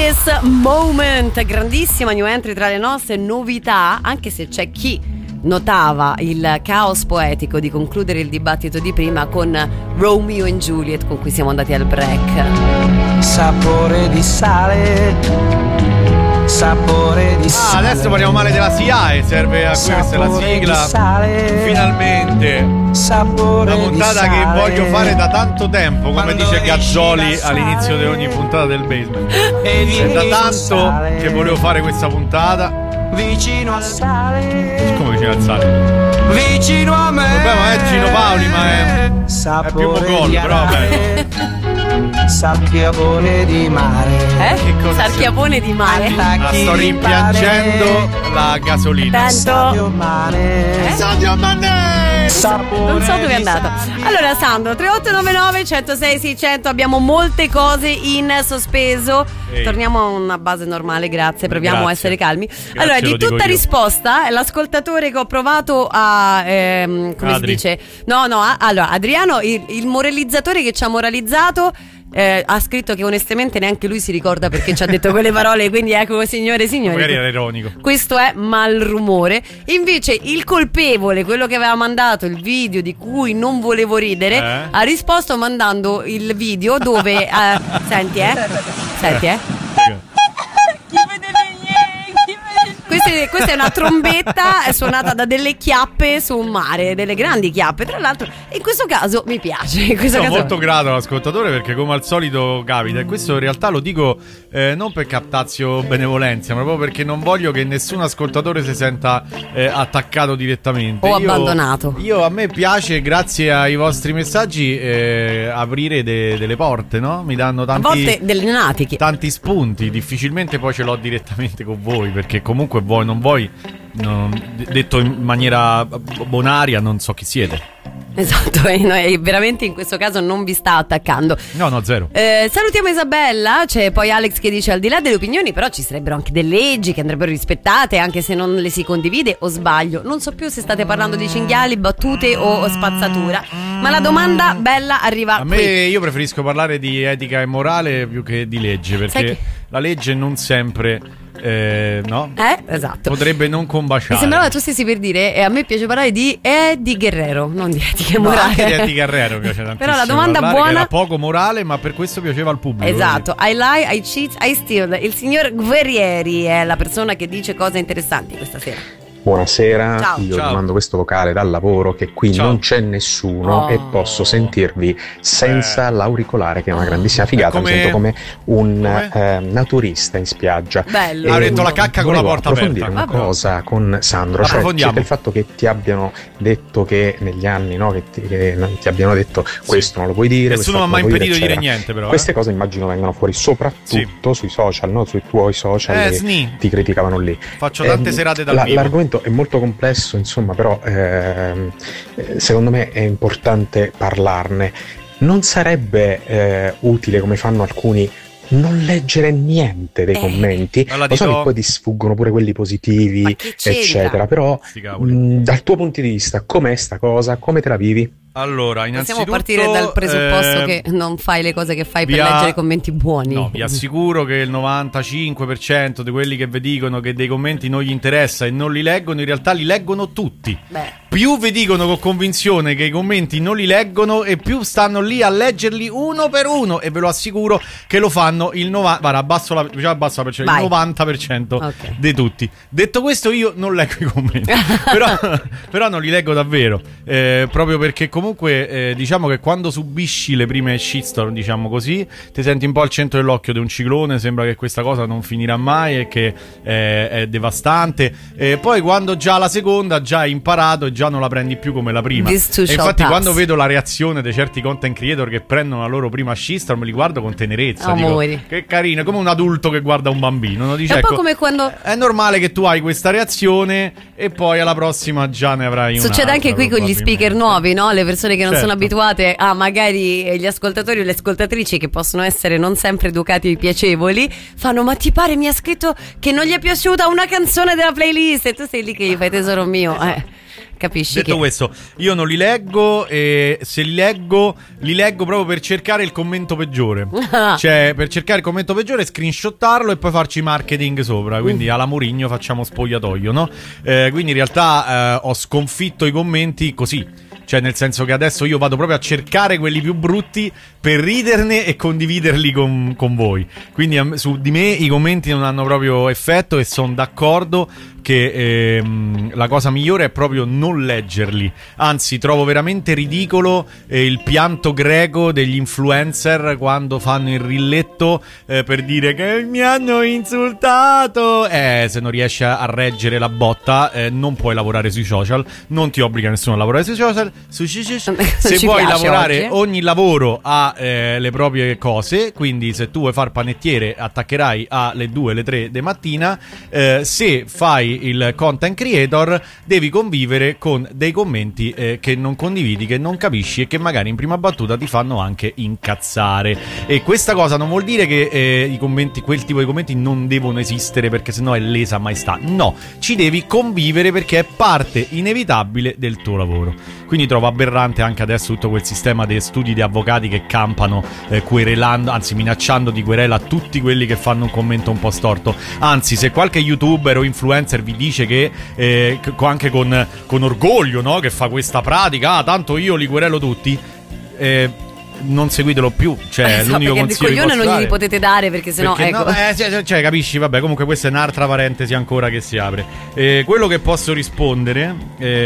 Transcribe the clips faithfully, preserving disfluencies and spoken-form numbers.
This Moment, grandissima new entry tra le nostre novità, anche se c'è chi notava il caos poetico di concludere il dibattito di prima con Romeo and Juliet, con cui siamo andati al break. Sapore di sale, sapore di sale. Ah, adesso parliamo male della S I A E, serve a questa è la sigla. Finalmente sapore una puntata che voglio fare da tanto tempo, come dice Gazzoli all'inizio di ogni puntata del Basement. È da tanto che volevo fare questa puntata. Vicino al sale, come vicino al sale? Vicino a me. Il problema è Gino Paoli, ma è, è più mogol, però vabbè. Sappiapone di mare. Eh? Che cosa? Sarchiapone di mare. Ah, sto rimpiangendo la gasolina. Tanto mare. Eh? Sadio Mane. Non so dove è andato. Allora Sandro, tre otto nove nove uno zero sei sei zero zero, abbiamo molte cose in sospeso. Ehi. Torniamo a una base normale, grazie, proviamo grazie. a essere calmi. Grazie, allora, di tutta risposta, l'ascoltatore che ho provato a ehm, come Adri. si dice? No, no, a, allora Adriano, il, il moralizzatore che ci ha moralizzato Eh, ha scritto che onestamente neanche lui si ricorda perché ci ha detto quelle parole, quindi ecco, signore e signori, magari era ironico, questo è malrumore. Invece il colpevole, quello che aveva mandato il video di cui non volevo ridere, eh? ha risposto mandando il video dove eh, senti eh senti eh Questa è, questa è una trombetta suonata da delle chiappe su un mare, delle grandi chiappe. Tra l'altro, in questo caso mi piace. In questo Sono caso molto grato all'ascoltatore perché, come al solito, capita. E questo in realtà lo dico eh, non per captazio benevolenza, ma proprio perché non voglio che nessun ascoltatore si senta eh, attaccato direttamente o io, abbandonato. Io a me piace, grazie ai vostri messaggi, eh, aprire de, delle porte, no? Mi danno tanti, a volte delle natiche, tanti spunti. Difficilmente poi ce l'ho direttamente con voi, perché comunque voi non voi non, detto in maniera bonaria, non so chi siete. Esatto, e noi veramente in questo caso non vi sta attaccando. No, no, zero. Eh, salutiamo Isabella, c'è poi Alex che dice: al di là delle opinioni, però ci sarebbero anche delle leggi che andrebbero rispettate, anche se non le si condivide. O sbaglio? Non so più se state parlando di cinghiali, battute o spazzatura, ma la domanda bella arriva a me qui. Io preferisco parlare di etica e morale più che di legge, perché che... la legge non sempre Eh, no? Eh, esatto. Potrebbe non combaciare. Mi sembrava tu stessi per dire, e a me piace parlare di Eddie Guerrero, non di etica e morale. No, anche di Eddie Guerrero piace tantissimo. Però la domanda parlare, buona, era poco morale, ma per questo piaceva al pubblico. Esatto, I lie, I cheat, I steal. Il signor Guerrieri è la persona che dice cose interessanti questa sera. Buonasera, Ciao. io Ciao. vi mando questo vocale dal lavoro che qui Ciao. non c'è nessuno Oh. e posso sentirvi senza Eh. l'auricolare, che è una grandissima figata. Come- Mi sento come un come? eh, naturista in spiaggia. Bello. Ha detto la cacca con la volevo porta approfondire aperta. una Vabbè. cosa con Sandro, cioè Approfondiamo. circa il fatto che ti abbiano detto che negli anni, no, che ti, che non- ti abbiano detto questo non lo puoi dire, Nessuno questo mi ha non mai lo puoi impedito di dire eccetera. niente, però. Queste eh. cose immagino vengono fuori soprattutto sui social, no? Sui tuoi social, Eh, e sni. ti criticavano lì. Faccio tante Eh, serate dal la- vivo. L'argomento è molto complesso, insomma, però ehm, eh, secondo me è importante parlarne. Non sarebbe eh, utile, come fanno alcuni, non leggere niente dei Eh. commenti? Allora, Lo so dico- che poi ti sfuggono pure quelli Ma positivi, che c'entra? eccetera, però Sti cavoli. mh, dal tuo punto di vista com'è sta cosa? Come te la vivi? Allora, innanzitutto Possiamo partire dal presupposto eh, che non fai le cose che fai per vi a- leggere i commenti buoni. No, vi assicuro che il novantacinque per cento di quelli che vi dicono che dei commenti non gli interessa e non li leggono, in realtà li leggono tutti. Beh, Più vi dicono con convinzione che i commenti non li leggono e più stanno lì a leggerli uno per uno, e ve lo assicuro che lo fanno il novanta, guarda, abbasso la, diciamo abbasso la percentuale, il Vai. novanta per cento Ok. di tutti. Detto questo, io non leggo i commenti, però, però non li leggo davvero, eh, proprio perché comunque eh, diciamo che quando subisci le prime shitstorm, diciamo così, ti senti un po' al centro dell'occhio di un ciclone, sembra che questa cosa non finirà mai e che eh, è devastante, e poi quando già la seconda già hai imparato e già non la prendi più come la prima. This too E shall infatti pass. quando vedo la reazione di certi content creator che prendono la loro prima shitstorm, li guardo con tenerezza, Amori. dico, che carino, è come un adulto che guarda un bambino, no? Dice, è un po' ecco, come quando è normale che tu hai questa reazione e poi alla prossima già ne avrai una. succede anche qui con gli speaker nuovi, no? Le persone che non Certo. sono abituate a magari gli ascoltatori o le ascoltatrici, che possono essere non sempre educati e piacevoli, fanno: ma ti pare mi ha scritto che non gli è piaciuta una canzone della playlist? E tu sei lì che gli fai: tesoro mio, eh, capisci Detto che... questo, io non li leggo e se li leggo, li leggo proprio per cercare il commento peggiore. Cioè, per cercare il commento peggiore, screenshottarlo e poi farci marketing sopra. Quindi alla Mourinho facciamo spogliatoio, no? Eh, quindi in realtà eh, ho sconfitto i commenti così. Cioè, nel senso che adesso io vado proprio a cercare quelli più brutti per riderne e condividerli con, con voi. Quindi su di me i commenti non hanno proprio effetto e sono d'accordo che ehm, la cosa migliore è proprio non leggerli. Anzi, trovo veramente ridicolo eh, il pianto greco degli influencer quando fanno il rilletto eh, per dire che mi hanno insultato. Eh, se non riesci a reggere la botta eh, non puoi lavorare sui social. Non ti obbliga nessuno a lavorare sui social. Su, su, su, su. Se vuoi lavorare, oggi ogni lavoro ha eh, le proprie cose. Quindi se tu vuoi far panettiere attaccherai alle due, alle tre di mattina. eh, Se fai il content creator devi convivere con dei commenti eh, che non condividi, che non capisci e che magari in prima battuta ti fanno anche incazzare. E questa cosa non vuol dire che eh, i commenti, quel tipo di commenti non devono esistere perché sennò è lesa maestà. No, ci devi convivere perché è parte inevitabile del tuo lavoro. Quindi trovo aberrante anche adesso tutto quel sistema dei studi di avvocati che campano eh, querelando, anzi minacciando di querela a tutti quelli che fanno un commento un po' storto. Anzi, se qualche youtuber o influencer vi dice che eh, anche con, con orgoglio, no, che fa questa pratica, ah, tanto io li querelo tutti, eh, non seguitelo più. Cioè, eh, so, l'unico perché consiglio il coglione non dare, gli potete dare perché sennò perché ecco. no, eh, cioè, cioè, capisci? Vabbè, comunque questa è un'altra parentesi ancora che si apre. Eh, quello che posso rispondere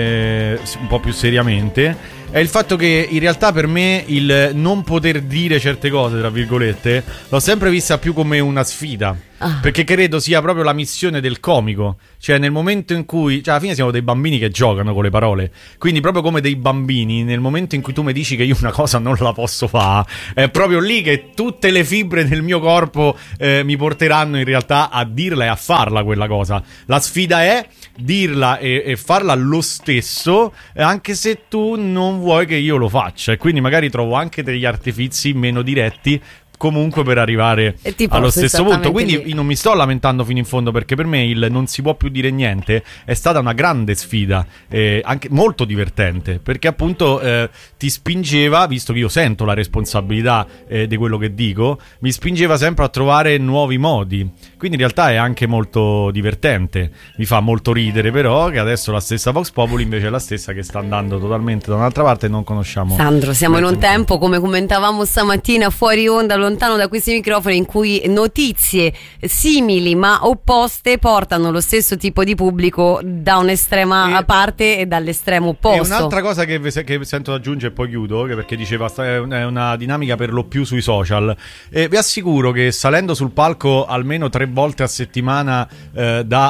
eh, un po' più seriamente è il fatto che in realtà per me il non poter dire certe cose, tra virgolette, l'ho sempre vista più come una sfida. Ah. Perché credo sia proprio la missione del comico. Cioè nel momento in cui, cioè alla fine siamo dei bambini che giocano con le parole. Quindi proprio come dei bambini, nel momento in cui tu mi dici che io una cosa non la posso fare, è proprio lì che tutte le fibre del mio corpo eh, mi porteranno in realtà a dirla e a farla quella cosa. La sfida è dirla e, e farla lo stesso, anche se tu non vuoi che io lo faccia. E quindi magari trovo anche degli artifizi meno diretti comunque per arrivare allo stesso punto. Quindi lì. Io non mi sto lamentando fino in fondo, perché per me il non si può più dire niente è stata una grande sfida, eh, anche molto divertente, perché appunto eh, ti spingeva, visto che io sento la responsabilità eh, di quello che dico, mi spingeva sempre a trovare nuovi modi. Quindi in realtà è anche molto divertente, mi fa molto ridere però che adesso la stessa Vox Populi invece è la stessa che sta andando totalmente da un'altra parte e non conosciamo. Sandro, siamo in un tempo, come commentavamo stamattina fuori onda, lontano da questi microfoni, in cui notizie simili ma opposte portano lo stesso tipo di pubblico da un'estrema e, parte e dall'estremo opposto. E un'altra cosa che, che sento da aggiungere e poi chiudo, che perché diceva è una dinamica per lo più sui social, e vi assicuro che salendo sul palco almeno tre volte a settimana eh, da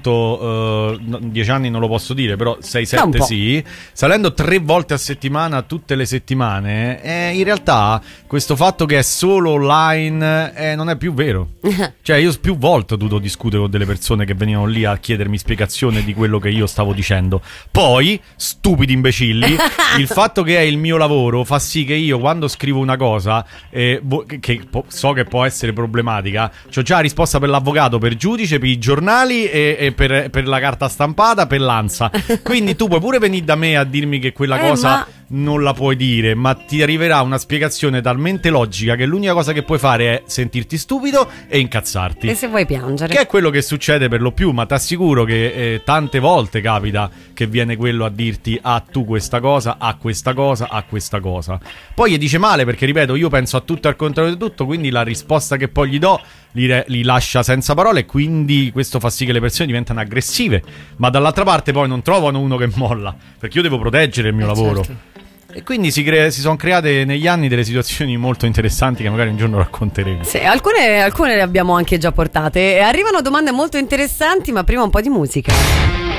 appunto eh, dieci anni non lo posso dire, però sei sette sì, salendo tre volte a settimana tutte le settimane, eh, in realtà questo fatto che è solo online eh, non è più vero. Cioè io più volte ho dovuto discutere con delle persone che venivano lì a chiedermi spiegazione di quello che io stavo dicendo. Poi, stupidi imbecilli, il fatto che è il mio lavoro fa sì che io quando scrivo una cosa eh, che, che po- so che può essere problematica, c'ho già la risposta per l'avvocato, per giudice, per i giornali e, e per, per la carta stampata, per l'ANSA. Quindi tu puoi pure venire da me a dirmi che quella eh, cosa ma... non la puoi dire, ma ti arriverà una spiegazione talmente logica che l'unica cosa che puoi fare è sentirti stupido e incazzarti. E se vuoi piangere. Che è quello che succede per lo più, ma ti assicuro che eh, tante volte capita che viene quello a dirti ah tu questa cosa, ah questa cosa, ah questa cosa. Poi gli dice male perché, ripeto, io penso a tutto al contrario di tutto, quindi la risposta che poi gli do li, re- li lascia senza parole, e quindi questo fa sì che le persone diventano aggressive, ma dall'altra parte poi non trovano uno che molla, perché io devo proteggere il mio eh, lavoro. Certo. E quindi si, crea- si sono create negli anni delle situazioni molto interessanti che magari un giorno racconteremo. Sì, alcune, alcune le abbiamo anche già portate. Arrivano domande molto interessanti, ma prima un po' di musica.